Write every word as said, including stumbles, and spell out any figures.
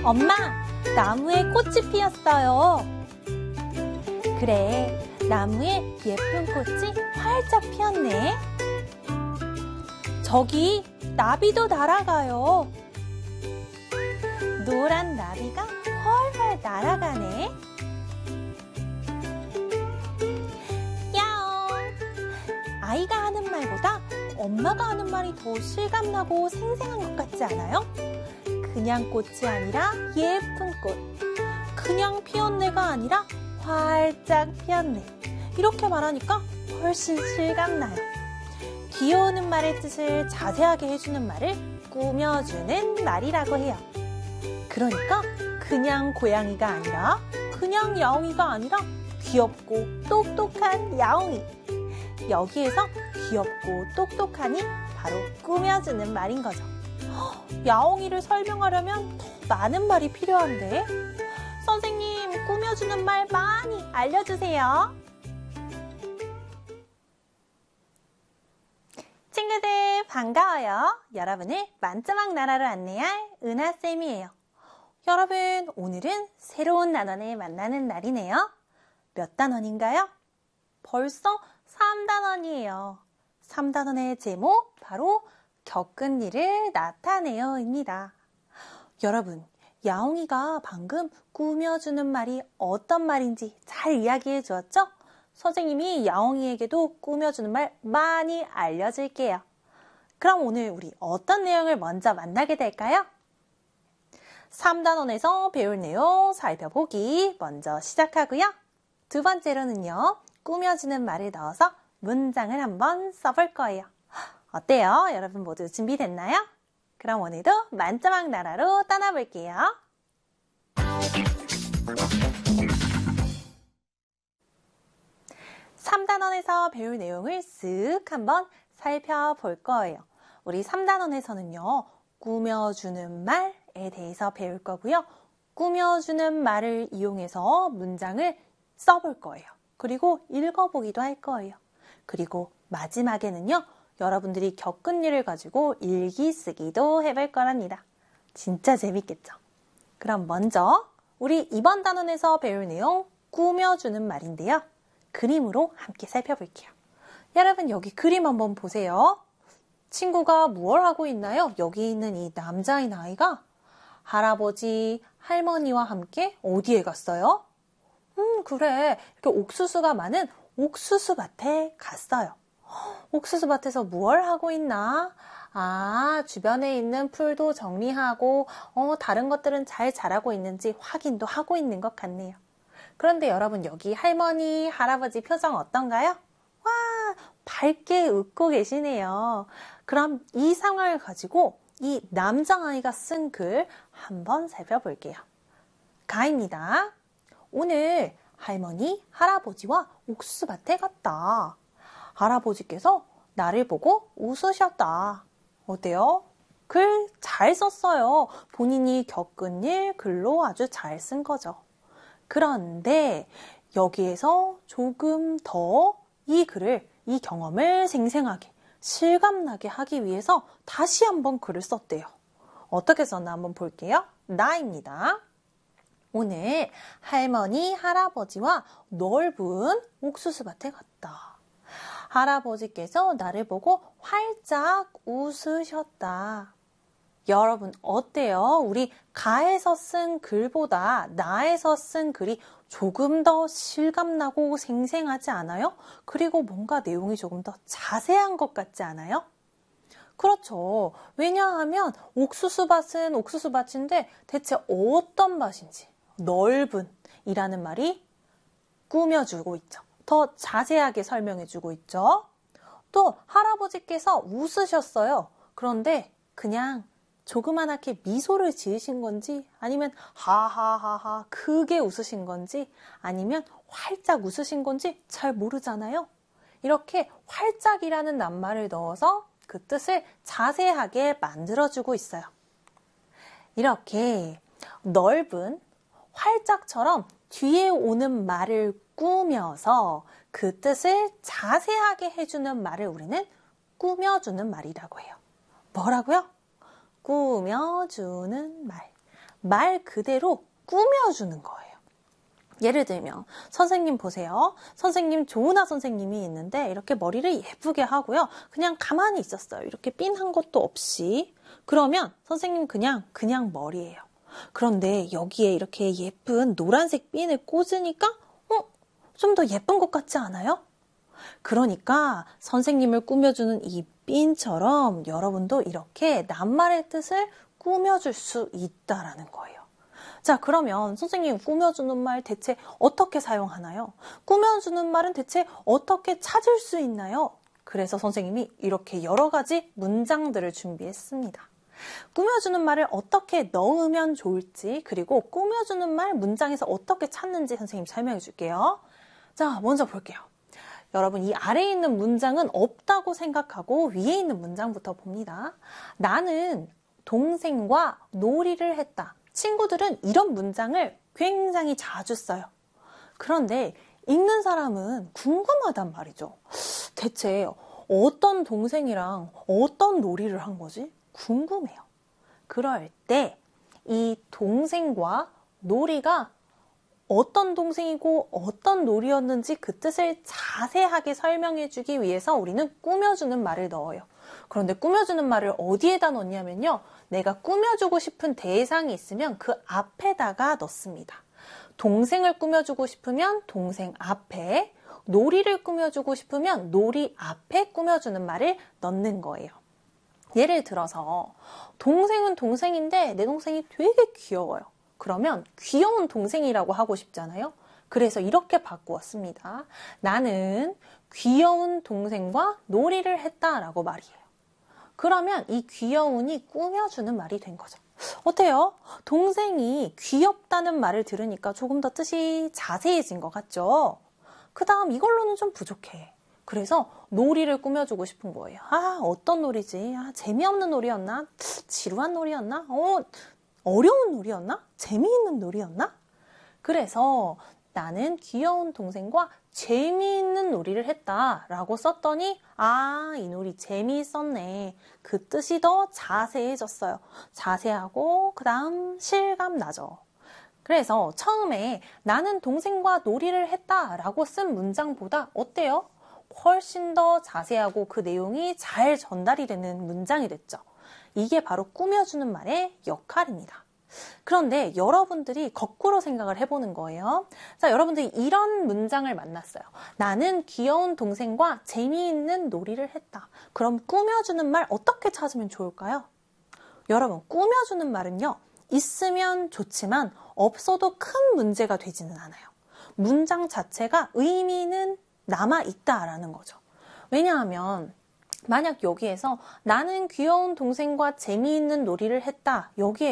엄마, 나무에 꽃이 피었어요. 그래, 나무에 예쁜 꽃이 활짝 피었네. 저기 나비도 날아가요. 노란 나비가 훨훨 날아가네. 야옹! 아이가 하는 말보다 엄마가 하는 말이 더 실감나고 생생한 것 같지 않아요? 그냥 꽃이 아니라 예쁜 꽃. 그냥 피었네가 아니라 활짝 피었네. 이렇게 말하니까 훨씬 실감나요. 귀여우는 말의 뜻을 자세하게 해주는 말을 꾸며주는 말이라고 해요. 그러니까 그냥 고양이가 아니라 그냥 야옹이가 아니라 귀엽고 똑똑한 야옹이. 여기에서 귀엽고 똑똑하니 바로 꾸며주는 말인 거죠. 야옹이를 설명하려면 더 많은 말이 필요한데 선생님, 꾸며주는 말 많이 알려주세요. 친구들 반가워요. 여러분을 만점왕 나라로 안내할 은하쌤이에요. 여러분, 오늘은 새로운 단원을 만나는 날이네요. 몇 단원인가요? 벌써 삼 단원이에요. 삼 단원의 제목 바로 겪은 일을 나타내요입니다. 여러분, 야옹이가 방금 꾸며주는 말이 어떤 말인지 잘 이야기해 주었죠? 선생님이 야옹이에게도 꾸며주는 말 많이 알려줄게요. 그럼 오늘 우리 어떤 내용을 먼저 만나게 될까요? 삼 단원에서 배울 내용 살펴보기 먼저 시작하고요. 두 번째로는요, 꾸며주는 말을 넣어서 문장을 한번 써볼 거예요. 어때요? 여러분 모두 준비됐나요? 그럼 오늘도 만점왕 나라로 떠나볼게요. 삼 단원에서 배울 내용을 쓱 한번 살펴볼 거예요. 우리 삼 단원에서는요, 꾸며주는 말에 대해서 배울 거고요. 꾸며주는 말을 이용해서 문장을 써볼 거예요. 그리고 읽어보기도 할 거예요. 그리고 마지막에는요, 여러분들이 겪은 일을 가지고 일기 쓰기도 해볼 거랍니다. 진짜 재밌겠죠? 그럼 먼저 우리 이번 단원에서 배울 내용 꾸며주는 말인데요. 그림으로 함께 살펴볼게요. 여러분 여기 그림 한번 보세요. 친구가 무얼 하고 있나요? 여기 있는 이 남자인 아이가 할아버지, 할머니와 함께 어디에 갔어요? 음 그래, 이렇게 옥수수가 많은 옥수수밭에 갔어요. 옥수수밭에서 무얼 하고 있나? 아, 주변에 있는 풀도 정리하고 어, 다른 것들은 잘 자라고 있는지 확인도 하고 있는 것 같네요. 그런데 여러분 여기 할머니, 할아버지 표정 어떤가요? 와, 밝게 웃고 계시네요. 그럼 이 상황을 가지고 이 남자아이가 쓴 글 한번 살펴볼게요. 가입니다. 오늘 할머니, 할아버지와 옥수수밭에 갔다. 할아버지께서 나를 보고 웃으셨다. 어때요? 글 잘 썼어요. 본인이 겪은 일 글로 아주 잘 쓴 거죠. 그런데 여기에서 조금 더 이 글을, 이 경험을 생생하게, 실감나게 하기 위해서 다시 한번 글을 썼대요. 어떻게 썼나 한번 볼게요. 나입니다. 오늘 할머니, 할아버지와 넓은 옥수수밭에 갔다. 할아버지께서 나를 보고 활짝 웃으셨다. 여러분 어때요? 우리 가에서 쓴 글보다 나에서 쓴 글이 조금 더 실감나고 생생하지 않아요? 그리고 뭔가 내용이 조금 더 자세한 것 같지 않아요? 그렇죠. 왜냐하면 옥수수밭은 옥수수밭인데 대체 어떤 밭인지 넓은 이라는 말이 꾸며주고 있죠. 더 자세하게 설명해주고 있죠. 또 할아버지께서 웃으셨어요. 그런데 그냥 조그만하게 미소를 지으신 건지 아니면 하하하하 크게 웃으신 건지 아니면 활짝 웃으신 건지 잘 모르잖아요. 이렇게 활짝이라는 낱말을 넣어서 그 뜻을 자세하게 만들어주고 있어요. 이렇게 넓은 활짝처럼 뒤에 오는 말을 꾸며서 그 뜻을 자세하게 해주는 말을 우리는 꾸며주는 말이라고 해요. 뭐라고요? 꾸며주는 말. 말 그대로 꾸며주는 거예요. 예를 들면 선생님 보세요. 선생님 조은아 선생님이 있는데 이렇게 머리를 예쁘게 하고요. 그냥 가만히 있었어요. 이렇게 핀 한 것도 없이. 그러면 선생님 그냥 그냥 머리예요. 그런데 여기에 이렇게 예쁜 노란색 핀을 꽂으니까 어? 좀 더 예쁜 것 같지 않아요? 그러니까 선생님을 꾸며주는 이 핀처럼 여러분도 이렇게 낱말의 뜻을 꾸며줄 수 있다라는 거예요. 자, 그러면 선생님 꾸며주는 말 대체 어떻게 사용하나요? 꾸며주는 말은 대체 어떻게 찾을 수 있나요? 그래서 선생님이 이렇게 여러 가지 문장들을 준비했습니다. 꾸며주는 말을 어떻게 넣으면 좋을지, 그리고 꾸며주는 말 문장에서 어떻게 찾는지 선생님 설명해 줄게요. 자, 먼저 볼게요. 여러분, 이 아래에 있는 문장은 없다고 생각하고 위에 있는 문장부터 봅니다. 나는 동생과 놀이를 했다. 친구들은 이런 문장을 굉장히 자주 써요. 그런데 읽는 사람은 궁금하단 말이죠. 대체 어떤 동생이랑 어떤 놀이를 한 거지? 궁금해요. 그럴 때 이 동생과 놀이가 어떤 동생이고 어떤 놀이였는지 그 뜻을 자세하게 설명해 주기 위해서 우리는 꾸며주는 말을 넣어요. 그런데 꾸며주는 말을 어디에다 넣냐면요. 내가 꾸며주고 싶은 대상이 있으면 그 앞에다가 넣습니다. 동생을 꾸며주고 싶으면 동생 앞에, 놀이를 꾸며주고 싶으면 놀이 앞에 꾸며주는 말을 넣는 거예요. 예를 들어서 동생은 동생인데 내 동생이 되게 귀여워요. 그러면 귀여운 동생이라고 하고 싶잖아요. 그래서 이렇게 바꾸었습니다. 나는 귀여운 동생과 놀이를 했다라고 말이에요. 그러면 이 귀여운이 꾸며주는 말이 된 거죠. 어때요? 동생이 귀엽다는 말을 들으니까 조금 더 뜻이 자세해진 것 같죠? 그 다음 이걸로는 좀 부족해. 그래서 놀이를 꾸며주고 싶은 거예요. 아, 어떤 놀이지? 아, 재미없는 놀이였나? 지루한 놀이였나? 어, 어려운 놀이였나? 재미있는 놀이였나? 그래서 나는 귀여운 동생과 재미있는 놀이를 했다라고 썼더니 아, 이 놀이 재미있었네. 그 뜻이 더 자세해졌어요. 자세하고 그 다음 실감 나죠. 그래서 처음에 나는 동생과 놀이를 했다라고 쓴 문장보다 어때요? 훨씬 더 자세하고 그 내용이 잘 전달이 되는 문장이 됐죠. 이게 바로 꾸며주는 말의 역할입니다. 그런데 여러분들이 거꾸로 생각을 해보는 거예요. 자, 여러분들이 이런 문장을 만났어요. 나는 귀여운 동생과 재미있는 놀이를 했다. 그럼 꾸며주는 말 어떻게 찾으면 좋을까요? 여러분, 꾸며주는 말은요. 있으면 좋지만 없어도 큰 문제가 되지는 않아요. 문장 자체가 의미는 남아있다라는 거죠. 왜냐하면 만약 여기에서 나는 귀여운 동생과 재미있는 놀이를 했다. 여기에